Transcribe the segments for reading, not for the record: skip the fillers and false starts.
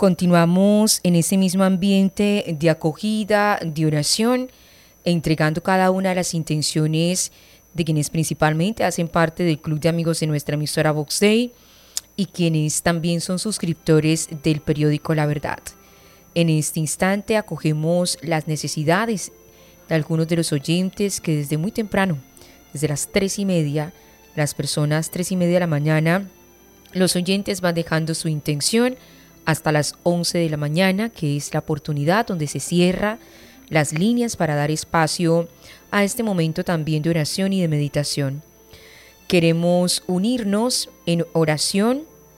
Continuamos en ese mismo ambiente de acogida, de oración, entregando cada una de las intenciones de quienes principalmente hacen parte del club de amigos de nuestra emisora Vox Day y quienes también son suscriptores del periódico La Verdad. En este instante acogemos las necesidades de algunos de los oyentes que desde muy temprano, desde las 3:30, las personas 3:30 de la mañana, los oyentes van dejando su intención hasta las 11 de la mañana, que es la oportunidad donde se cierra las líneas para dar espacio a este momento también de oración y de meditación. Queremos unirnos en oración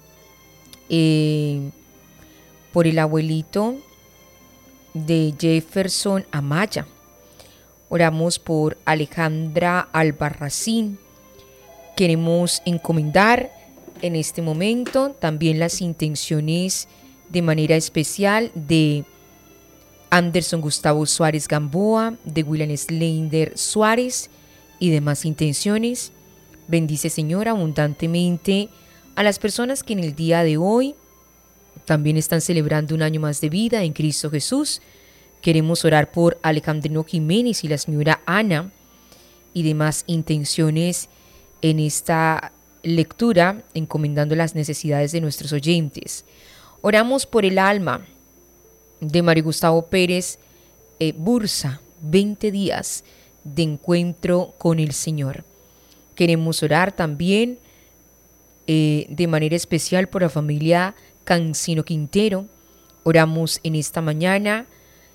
por el abuelito de Jefferson Amaya. Oramos por Alejandra Albarracín. Queremos encomendar en este momento también las intenciones de manera especial de Anderson Gustavo Suárez Gamboa, de William Slender Suárez y demás intenciones. Bendice, Señor, abundantemente a las personas que en el día de hoy también están celebrando un año más de vida en Cristo Jesús. Queremos orar por Alejandrino Jiménez y la señora Ana y demás intenciones en esta lectura, encomendando las necesidades de nuestros oyentes. Oramos por el alma de Mario Gustavo Pérez Bursa, 20 días de encuentro con el Señor. Queremos orar también de manera especial por la familia Cancino Quintero. Oramos en esta mañana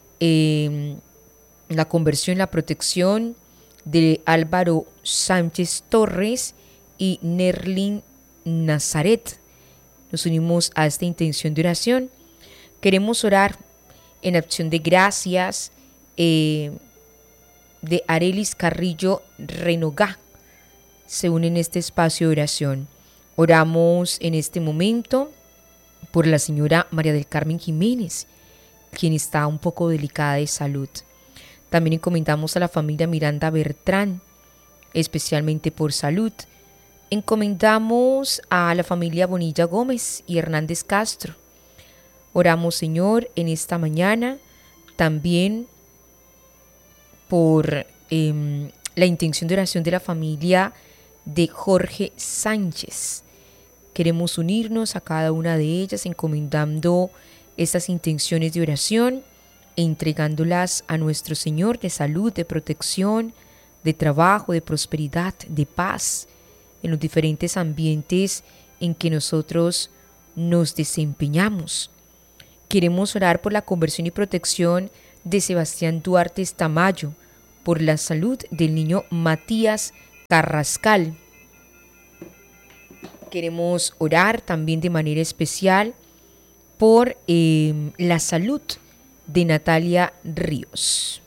la conversión, la protección de Álvaro Sánchez Torres y Nerlin Nazaret. Nos unimos a esta intención de oración. Queremos orar en acción de gracias de Arelis Carrillo Renogá. Se une en este espacio de oración. Oramos en este momento por la señora María del Carmen Jiménez, quien está un poco delicada de salud. También encomendamos a la familia Miranda Bertrán, especialmente por salud. Encomendamos a la familia Bonilla Gómez y Hernández Castro. Oramos, Señor, en esta mañana también por la intención de oración de la familia de Jorge Sánchez. Queremos unirnos a cada una de ellas encomendando estas intenciones de oración e entregándolas a nuestro Señor, de salud, de protección, de trabajo, de prosperidad, de paz en los diferentes ambientes en que nosotros nos desempeñamos. Queremos orar por la conversión y protección de Sebastián Duarte Tamayo, por la salud del niño Matías Carrascal. Queremos orar también de manera especial por la salud de Natalia Ríos.